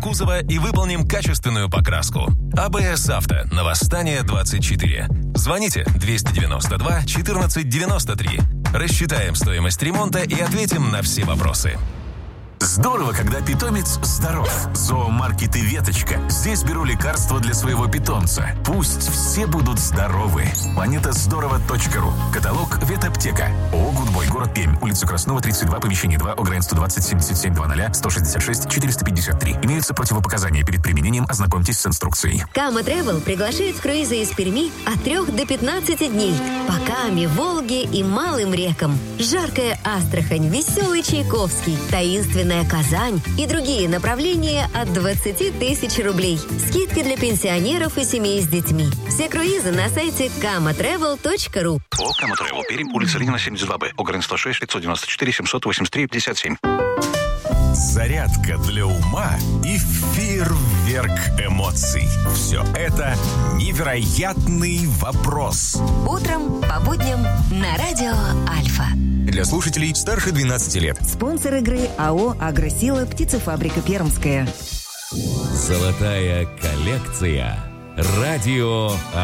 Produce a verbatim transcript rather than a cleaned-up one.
кузова и выполним качественную покраску. АБС Авто на Восстания двадцать четыре. Звоните двести девяносто два четырнадцать девяносто три. Рассчитаем стоимость ремонта и ответим на все вопросы. Здорово, когда питомец здоров. Зоомаркет и Веточка. Здесь беру лекарства для своего питомца. Пусть все будут здоровы. планета здорово точка ру. Каталог Ветаптека. ООО «Гудбой», город Пермь. Улица Краснова, тридцать два, помещение два, ОГРН сто двадцать семьдесят семь двадцать сто шестьдесят шесть четыреста пятьдесят три. Имеются противопоказания перед применением. Ознакомьтесь с инструкцией. Кама Travel приглашает в круизы из Перми от трех до пятнадцати дней. По Каме, Волге и малым рекам. Жаркая Астрахань, веселый Чайковский, таинственная Казань и другие направления от двадцати тысяч рублей. Скидки для пенсионеров и семей с детьми. Все круизы на сайте кама трэвел точка ру. ООО «Кама Travel», Пермь, улица Ленина, семьдесят два Б, ОГРН сто шесть пятьсот девяносто четыре семьсот восемьдесят три пятьдесят семь. Зарядка для ума и фейерверк эмоций. Все это невероятный вопрос. Утром по будням на радио Альфа. Для слушателей старше двенадцати лет. Спонсор игры АО «Агросила», птицефабрика «Пермская». Золотая коллекция. Радио